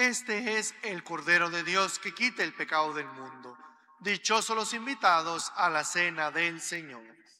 Este es el Cordero de Dios que quita el pecado del mundo. Dichosos los invitados a la cena del Señor.